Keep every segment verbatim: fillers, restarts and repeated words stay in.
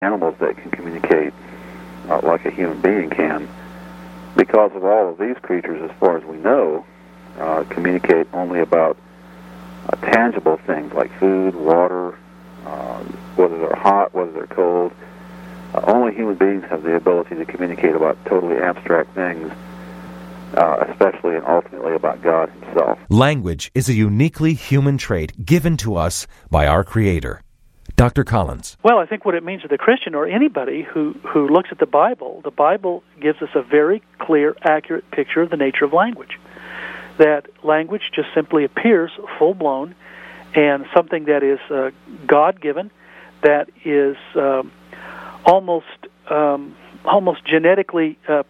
animals that can communicate uh, like a human being can. Because of all of these creatures, as far as we know, uh, communicate only about uh, tangible things like food, water, uh, whether they're hot, whether they're cold. Uh, only human beings have the ability to communicate about totally abstract things, uh, especially and ultimately about God himself. Language is a uniquely human trait given to us by our Creator. Doctor Collins. Well, I think what it means to the Christian or anybody who, who looks at the Bible, the Bible gives us a very clear, accurate picture of the nature of language. That language just simply appears full-blown and something that is uh, God-given, that is um, almost um, almost genetically uh,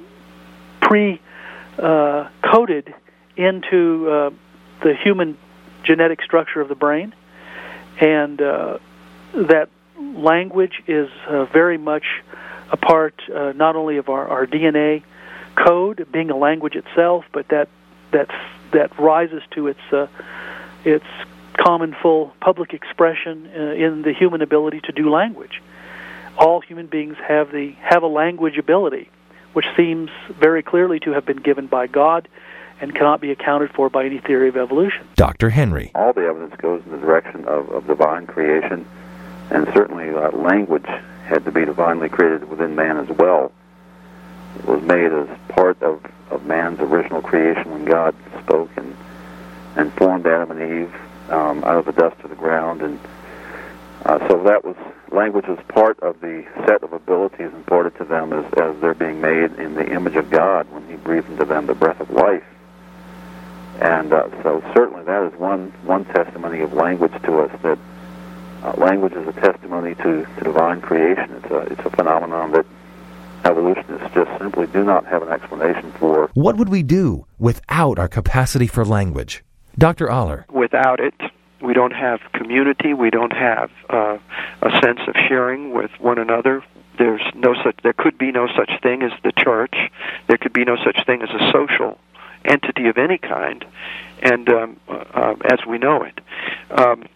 pre-coded uh, into uh, the human genetic structure of the brain, and uh, that language is uh, very much a part uh, not only of our, our D N A code, being a language itself, but that that that rises to its uh, its common, full public expression uh, in the human ability to do language. All human beings have the have a language ability, which seems very clearly to have been given by God and cannot be accounted for by any theory of evolution. Doctor Henry. All the evidence goes in the direction of, of divine creation, and certainly uh, language had to be divinely created within man as well. It was made as part of, of man's original creation when God spoke and, and formed Adam and Eve um, out of the dust of the ground. And uh, so that was, language was part of the set of abilities imparted to them as, as they're being made in the image of God when he breathed into them the breath of life. And uh, so certainly that is one, one testimony of language to us, that uh, language is a testimony to, to divine creation. It's a, it's a phenomenon that evolutionists just simply do not have an explanation for. What would we do without our capacity for language? Doctor Aller. Without it, we don't have community. We don't have uh, a sense of sharing with one another. There's no such. There could be no such thing as the church. There could be no such thing as a social entity of any kind, and um, uh, as we know it. Um,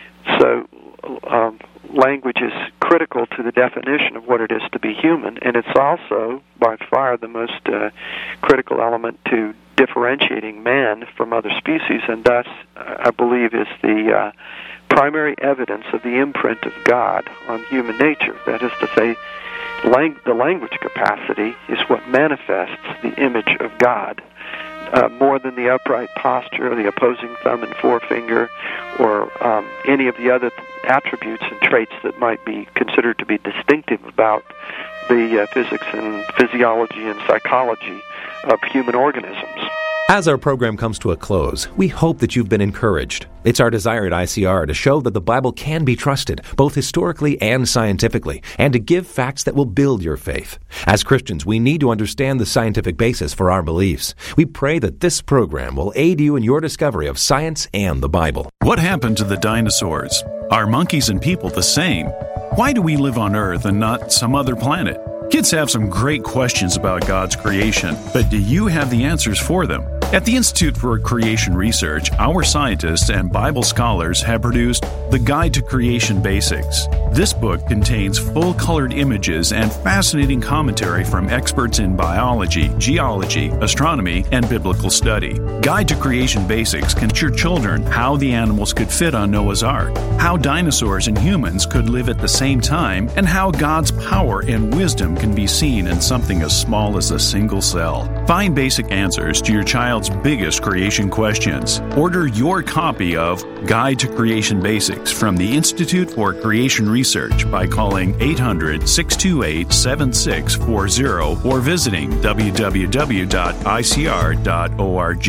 so um, language is critical to the definition of what it is to be human, and it's also by far the most uh, critical element to differentiating man from other species, and thus, I believe, is the uh, primary evidence of the imprint of God on human nature. That is to say, lang- the language capacity is what manifests the image of God. Uh, more than the upright posture, the opposing thumb and forefinger, or um, any of the other attributes and traits that might be considered to be distinctive about the uh, physics and physiology and psychology of human organisms. As our program comes to a close, we hope that you've been encouraged. It's our desire at I C R to show that the Bible can be trusted, both historically and scientifically, and to give facts that will build your faith. As Christians, we need to understand the scientific basis for our beliefs. We pray that this program will aid you in your discovery of science and the Bible. What happened to the dinosaurs? Are monkeys and people the same? Why do we live on Earth and not some other planet? Kids have some great questions about God's creation, but do you have the answers for them? At the Institute for Creation Research, our scientists and Bible scholars have produced The Guide to Creation Basics. This book contains full-colored images and fascinating commentary from experts in biology, geology, astronomy, and biblical study. Guide to Creation Basics can teach your children how the animals could fit on Noah's Ark, how dinosaurs and humans could live at the same time, and how God's power and wisdom can be seen in something as small as a single cell. Find basic answers to your child's biggest creation questions. Order your copy of Guide to Creation Basics from the Institute for Creation Research by calling eight hundred, six two eight, seven six four zero or visiting w w w dot i c r dot org.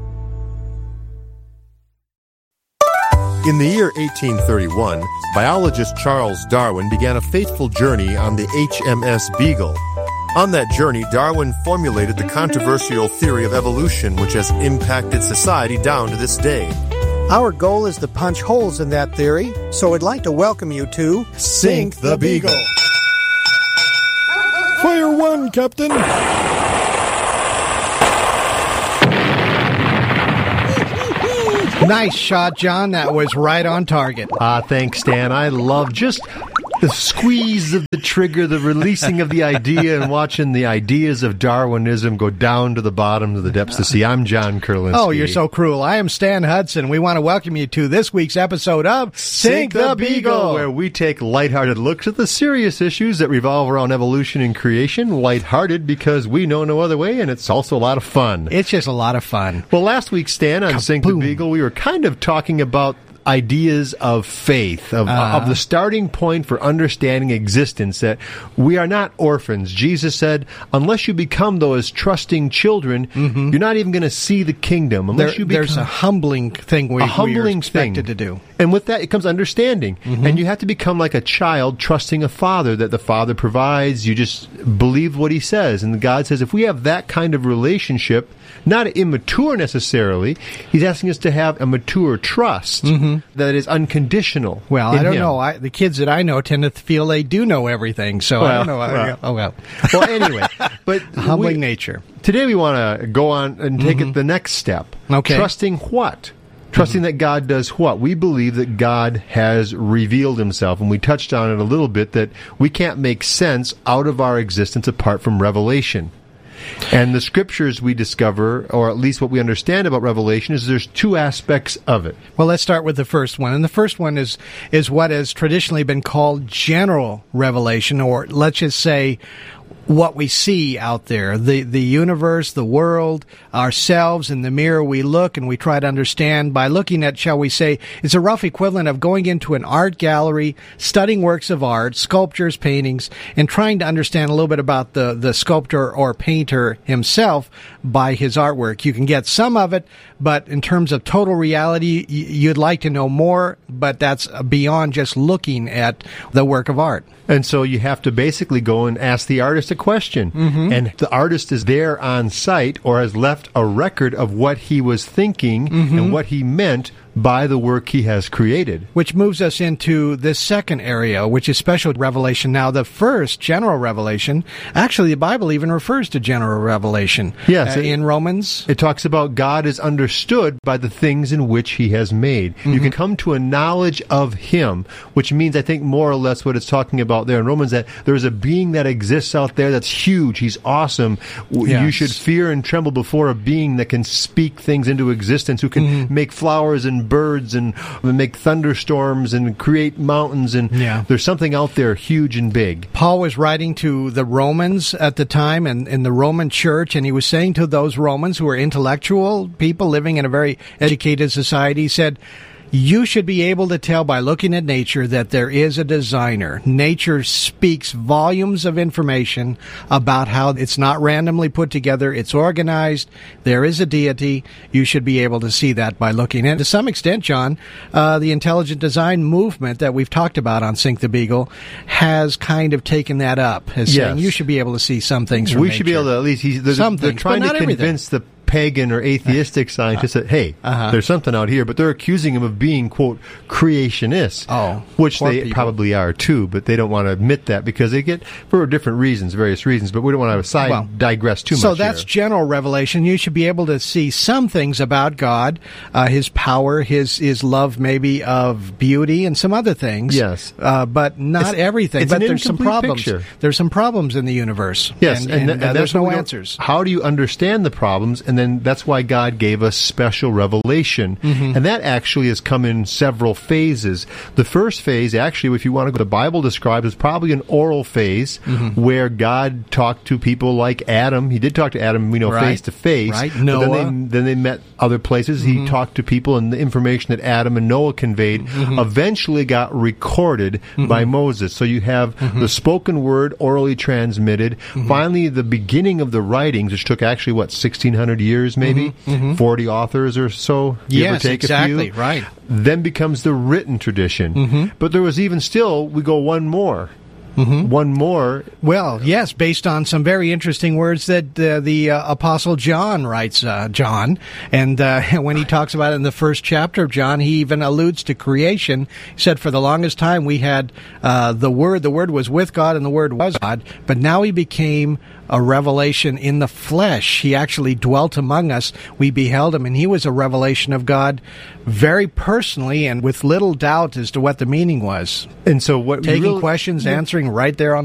In the year eighteen thirty-one, biologist Charles Darwin began a fateful journey on the H M S Beagle. On that journey, Darwin formulated the controversial theory of evolution, which has impacted society down to this day. Our goal is to punch holes in that theory, so I'd like to welcome you to Sink the Beagle. Fire one, Captain. Nice shot, John. That was right on target. Ah, uh, thanks, Dan. I love just the squeeze of the trigger, the releasing of the idea, and watching the ideas of Darwinism go down to the bottom of the depths of the sea. I'm John Kurlinski. Oh, you're so cruel. I am Stan Hudson. We want to welcome you to this week's episode of Sink the Beagle, where we take lighthearted looks at the serious issues that revolve around evolution and creation. Lighthearted because we know no other way, and it's also a lot of fun. It's just a lot of fun. Well, last week, Stan, on Sink the Beagle, we were kind of talking about ideas of faith, of, uh, of the starting point for understanding existence, that we are not orphans. Jesus said, unless you become those trusting children, mm-hmm. you're not even going to see the kingdom. Unless there, you become, there's a humbling thing we, a humbling we are expected thing. to do. And with that, it comes understanding. Mm-hmm. And you have to become like a child, trusting a father, that the father provides. You just believe what he says. And God says, if we have that kind of relationship, not immature necessarily, he's asking us to have a mature trust mm-hmm. that is unconditional. Well, I don't him. know. I, the kids that I know tend to feel they do know everything, so well, I don't know. Well. Oh, well. Well, anyway. But humbling we, nature. Today we want to go on and take mm-hmm. it the next step. Okay. Trusting what? Trusting mm-hmm. that God does what? We believe that God has revealed himself, and we touched on it a little bit, that we can't make sense out of our existence apart from revelation. And the scriptures we discover, or at least what we understand about Revelation, is there's two aspects of it. Well, let's start with the first one. And the first one is is what has traditionally been called general revelation, or let's just say what we see out there, the the universe, the world, ourselves. In the mirror we look and we try to understand by looking at, shall we say, it's a rough equivalent of going into an art gallery, studying works of art, sculptures, paintings, and trying to understand a little bit about the, the sculptor or painter himself by his artwork. You can get some of it, but in terms of total reality, you'd like to know more, but that's beyond just looking at the work of art. And so you have to basically go and ask the artist a question. Mm-hmm. And the artist is there on site or has left a record of what he was thinking mm-hmm. and what he meant by the work he has created. Which moves us into this second area, which is special revelation. Now, the first, general revelation, actually the Bible even refers to general revelation. Yes. Uh, it, in Romans. It talks about God is understood by the things in which he has made. Mm-hmm. You can come to a knowledge of him, which means, I think, more or less what it's talking about there in Romans, that there's a being that exists out there that's huge. He's awesome. Yes. You should fear and tremble before a being that can speak things into existence, who can mm-hmm. make flowers and birds and make thunderstorms and create mountains, and yeah. there's something out there huge and big. Paul was writing to the Romans at the time, and in the Roman church, and he was saying to those Romans who were intellectual people living in a very educated society, he said, you should be able to tell by looking at nature that there is a designer. Nature speaks volumes of information about how it's not randomly put together. It's organized. There is a deity. You should be able to see that by looking. And to some extent, John, uh, the intelligent design movement that we've talked about on Sink the Beagle has kind of taken that up, as yes. saying you should be able to see some things from we nature. should be able to at least, he's, they're, some they're things, trying to everything. convince the pagan or atheistic scientists that, hey, uh-huh. there's something out here, but they're accusing him of being, quote, creationists, oh, which they people. probably are too, but they don't want to admit that because they get, for different reasons, various reasons, but we don't want to side well, digress too so much So that's here. General revelation. You should be able to see some things about God, uh, his power, his his love maybe of beauty, and some other things. Yes. Uh, but not it's, everything. It's but an there's some problems. Picture. There's some problems in the universe. Yes, and, and, and, and, uh, and there's no answers. answers. How do you understand the problems? And then that's why God gave us special revelation. Mm-hmm. And that actually has come in several phases. The first phase, actually, if you want to go, the Bible describes as probably an oral phase mm-hmm. where God talked to people like Adam. He did talk to Adam, we know, right. face to face. Right. Noah. But then they, then they met other places. Mm-hmm. He talked to people, and the information that Adam and Noah conveyed mm-hmm. eventually got recorded mm-hmm. by Moses. So you have mm-hmm. the spoken word orally transmitted. Mm-hmm. Finally, the beginning of the writings, which took actually, what, sixteen hundred years maybe? Mm-hmm. Mm-hmm. forty authors or so, give yes, or take exactly, a few. Right. Then becomes the written tradition. Mm-hmm. But there was even still, we go one more. Mm-hmm. One more. Well, yes, based on some very interesting words that uh, the uh, Apostle John writes, uh, John. And uh, when he talks about it in the first chapter of John, he even alludes to creation. He said, for the longest time we had uh, the Word. The Word was with God and the Word was God. But now he became a revelation in the flesh. He actually dwelt among us. We beheld him, and he was a revelation of God very personally and with little doubt as to what the meaning was. And so what Taking really, questions, answering right there on